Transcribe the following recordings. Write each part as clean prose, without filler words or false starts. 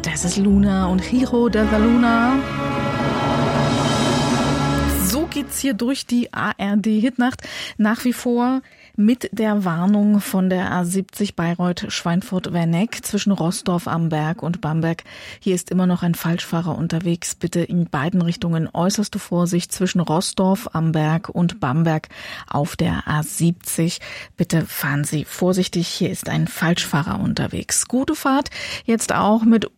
Das ist Luna und Giro de la Luna. So geht's hier durch die ARD-Hitnacht. Nach wie vor mit der Warnung von der A70 Bayreuth-Schweinfurt-Werneck zwischen Roßdorf am Berg und Bamberg. Hier ist immer noch ein Falschfahrer unterwegs. Bitte in beiden Richtungen äußerste Vorsicht zwischen Roßdorf am Berg und Bamberg auf der A70. Bitte fahren Sie vorsichtig. Hier ist ein Falschfahrer unterwegs. Gute Fahrt jetzt auch mit...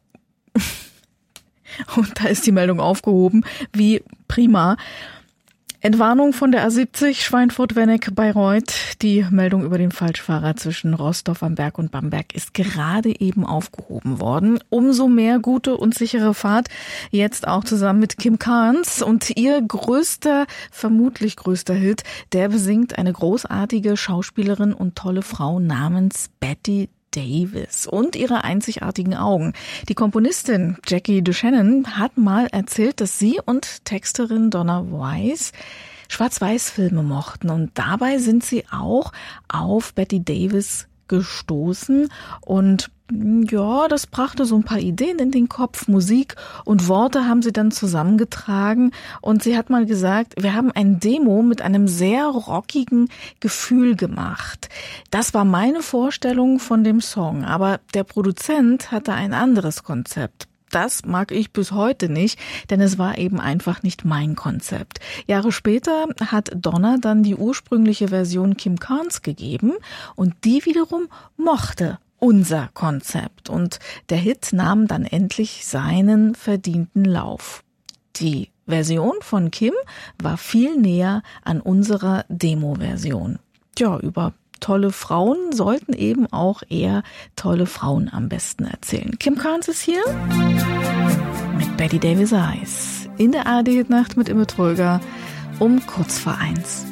Und da ist die Meldung aufgehoben. Wie prima. Entwarnung von der A70 Schweinfurt-Werneck-Bayreuth. Die Meldung über den Falschfahrer zwischen Roßdorf am Berg und Bamberg ist gerade eben aufgehoben worden. Umso mehr gute und sichere Fahrt. Jetzt auch zusammen mit Kim Carnes. Und ihr vermutlich größter Hit, der besingt eine großartige Schauspielerin und tolle Frau namens Bette Davis und ihre einzigartigen Augen. Die Komponistin Jackie DeShannon hat mal erzählt, dass sie und Texterin Donna Weiss Schwarz-Weiß-Filme mochten und dabei sind sie auch auf Bette Davis gestoßen und ja, das brachte so ein paar Ideen in den Kopf. Musik und Worte haben sie dann zusammengetragen und sie hat mal gesagt, wir haben ein Demo mit einem sehr rockigen Gefühl gemacht. Das war meine Vorstellung von dem Song, aber der Produzent hatte ein anderes Konzept. Das mag ich bis heute nicht, denn es war eben einfach nicht mein Konzept. Jahre später hat Donna dann die ursprüngliche Version Kim Carnes gegeben und die wiederum mochte unser Konzept. Und der Hit nahm dann endlich seinen verdienten Lauf. Die Version von Kim war viel näher an unserer Demo-Version. Ja, über tolle Frauen sollten eben auch eher tolle Frauen am besten erzählen. Kim Carnes ist hier mit Bette Davis Eyes in der ARD-Hitnacht mit Imme Tröger um kurz vor 1.